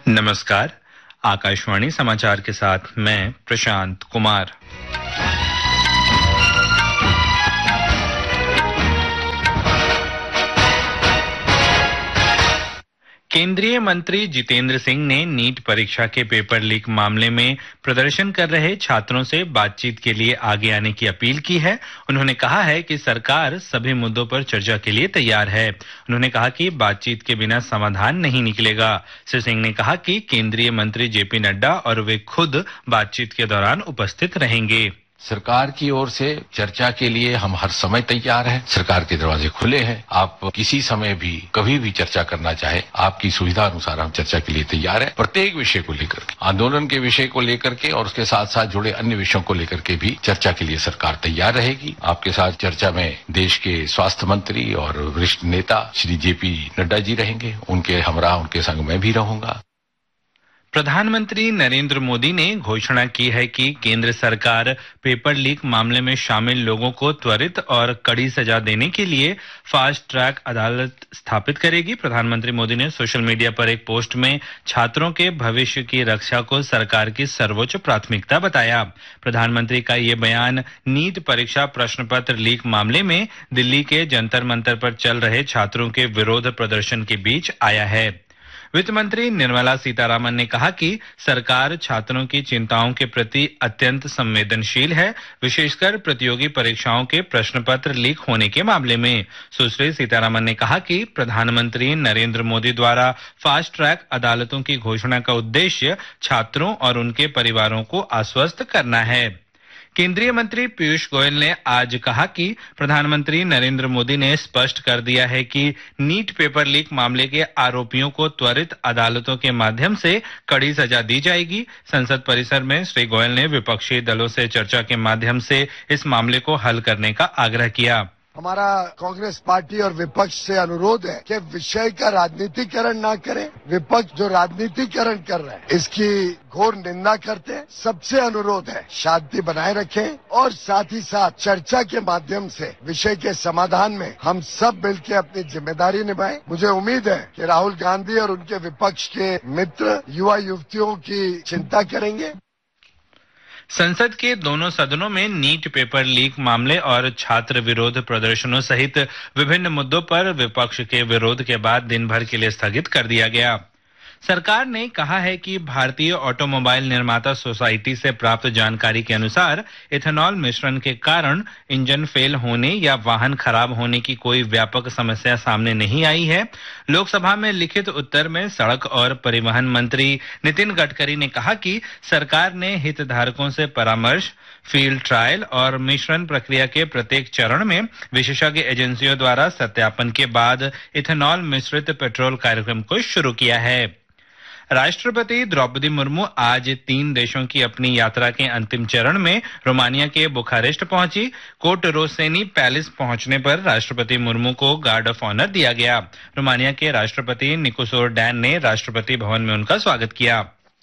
नमस्कार। आकाशवाणी समाचार के साथ मैं प्रशांत कुमार। केंद्रीय मंत्री जितेंद्र सिंह ने नीट परीक्षा के पेपर लीक मामले में प्रदर्शन कर रहे छात्रों से बातचीत के लिए आगे आने की अपील की है। उन्होंने कहा है कि सरकार सभी मुद्दों पर चर्चा के लिए तैयार है। उन्होंने कहा कि बातचीत के बिना समाधान नहीं निकलेगा। श्री सिंह ने कहा कि केंद्रीय मंत्री जेपी नड्डा और वे खुद बातचीत के दौरान उपस्थित रहेंगे। सरकार की ओर से चर्चा के लिए हम हर समय तैयार हैं। सरकार के दरवाजे खुले हैं। आप किसी समय भी कभी भी चर्चा करना चाहे, आपकी सुविधा अनुसार हम चर्चा के लिए तैयार हैं। प्रत्येक विषय को लेकर के, आंदोलन के विषय को लेकर के और उसके साथ साथ जुड़े अन्य विषयों को लेकर के भी चर्चा के लिए सरकार तैयार रहेगी। आपके साथ चर्चा में देश के स्वास्थ्य मंत्री और वरिष्ठ नेता श्री जेपी नड्डा जी रहेंगे। उनके हमरा उनके संग मैं भी रहूंगा। प्रधानमंत्री नरेंद्र मोदी ने घोषणा की है कि केंद्र सरकार पेपर लीक मामले में शामिल लोगों को त्वरित और कड़ी सजा देने के लिए फास्ट ट्रैक अदालत स्थापित करेगी। प्रधानमंत्री मोदी ने सोशल मीडिया पर एक पोस्ट में छात्रों के भविष्य की रक्षा को सरकार की सर्वोच्च प्राथमिकता बताया। प्रधानमंत्री का ये बयान नीट परीक्षा प्रश्न पत्र लीक मामले में दिल्ली के जंतर मंतर पर चल रहे छात्रों के विरोध प्रदर्शन के बीच आया है। वित्त मंत्री निर्मला सीतारामन ने कहा कि सरकार छात्रों की चिंताओं के प्रति अत्यंत संवेदनशील है, विशेषकर प्रतियोगी परीक्षाओं के प्रश्न पत्र लीक होने के मामले में। सुश्री सीतारामन ने कहा कि प्रधानमंत्री नरेंद्र मोदी द्वारा फास्ट ट्रैक अदालतों की घोषणा का उद्देश्य छात्रों और उनके परिवारों को आश्वस्त करना है। केंद्रीय मंत्री पीयूष गोयल ने आज कहा कि प्रधानमंत्री नरेंद्र मोदी ने स्पष्ट कर दिया है कि नीट पेपर लीक मामले के आरोपियों को त्वरित अदालतों के माध्यम से कड़ी सजा दी जाएगी। संसद परिसर में श्री गोयल ने विपक्षी दलों से चर्चा के माध्यम से इस मामले को हल करने का आग्रह किया। हमारा कांग्रेस पार्टी और विपक्ष से अनुरोध है कि विषय का राजनीतिकरण ना करें। विपक्ष जो राजनीतिकरण कर रहे हैं इसकी घोर निंदा करते हैं। सबसे अनुरोध है शांति बनाए रखें और साथ ही साथ चर्चा के माध्यम से विषय के समाधान में हम सब मिलकर अपनी जिम्मेदारी निभाएं। मुझे उम्मीद है कि राहुल गांधी और उनके विपक्ष के मित्र युवा युवतियों की चिंता करेंगे। संसद के दोनों सदनों में नीट पेपर लीक मामले और छात्र विरोध प्रदर्शनों सहित विभिन्न मुद्दों पर विपक्ष के विरोध के बाद दिन भर के लिए स्थगित कर दिया गया। सरकार ने कहा है कि भारतीय ऑटोमोबाइल निर्माता सोसाइटी से प्राप्त जानकारी के अनुसार इथेनॉल मिश्रण के कारण इंजन फेल होने या वाहन खराब होने की कोई व्यापक समस्या सामने नहीं आई है। लोकसभा में लिखित उत्तर में सड़क और परिवहन मंत्री नितिन गडकरी ने कहा कि सरकार ने हितधारकों से परामर्श, फील्ड ट्रायल और मिश्रण प्रक्रिया के प्रत्येक चरण में विशेषज्ञ एजेंसियों द्वारा सत्यापन के बाद इथेनॉल मिश्रित पेट्रोल कार्यक्रम को शुरू किया है। राष्ट्रपति द्रौपदी मुर्मू आज 3 देशों की अपनी यात्रा के अंतिम चरण में रोमानिया के बुखारेस्ट पहुंची। कोर्ट रोसेनी पैलेस पहुंचने पर राष्ट्रपति मुर्मू को गार्ड ऑफ ऑनर दिया गया। रोमानिया के राष्ट्रपति निकोसोर डैन ने राष्ट्रपति भवन में उनका स्वागत किया।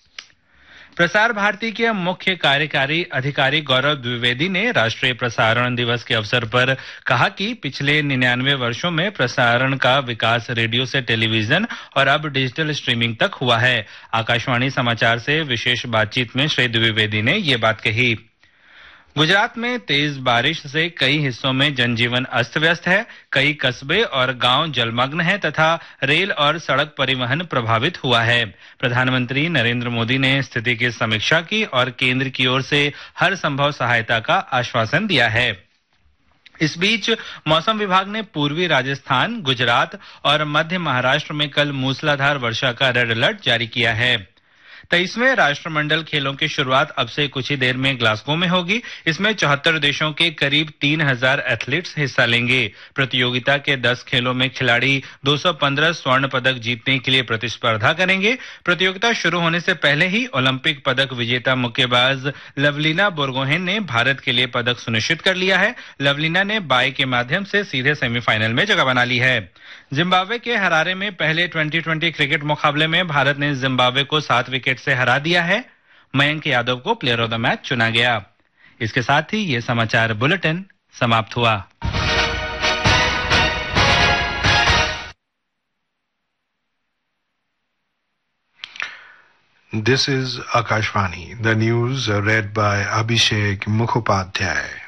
प्रसार भारती के मुख्य कार्यकारी अधिकारी गौरव द्विवेदी ने राष्ट्रीय प्रसारण दिवस के अवसर पर कहा कि पिछले 99 वर्षों में प्रसारण का विकास रेडियो से टेलीविजन और अब डिजिटल स्ट्रीमिंग तक हुआ है। आकाशवाणी समाचार से विशेष बातचीत में श्री द्विवेदी ने ये बात कही। गुजरात में तेज बारिश से कई हिस्सों में जनजीवन अस्त व्यस्त है। कई कस्बे और गांव जलमग्न हैं तथा रेल और सड़क परिवहन प्रभावित हुआ है। प्रधानमंत्री नरेंद्र मोदी ने स्थिति की समीक्षा की और केंद्र की ओर से हर संभव सहायता का आश्वासन दिया है। इस बीच मौसम विभाग ने पूर्वी राजस्थान, गुजरात और मध्य महाराष्ट्र में कल मूसलाधार वर्षा का रेड अलर्ट जारी किया है। 23वें राष्ट्रमंडल खेलों की शुरुआत अब से कुछ ही देर में ग्लासगो में होगी। इसमें 74 देशों के करीब 3000 एथलीट्स हिस्सा लेंगे। प्रतियोगिता के 10 खेलों में खिलाड़ी 215 स्वर्ण पदक जीतने के लिए प्रतिस्पर्धा करेंगे। प्रतियोगिता शुरू होने से पहले ही ओलंपिक पदक विजेता मुक्केबाज लवलीना बोर्गोहेन ने भारत के लिए पदक सुनिश्चित कर लिया है। लवलीना ने बाई के माध्यम से सीधे सेमीफाइनल में जगह बना ली है। जिम्बाब्वे के हरारे में पहले 2020 क्रिकेट मुकाबले में भारत ने जिम्बाब्वे को 7 विकेट से हरा दिया है। मयंक यादव को प्लेयर ऑफ द मैच चुना गया। इसके साथ ही ये समाचार बुलेटिन समाप्त हुआ। This is Akashvani, the news read by Abhishek Mukhopadhyay.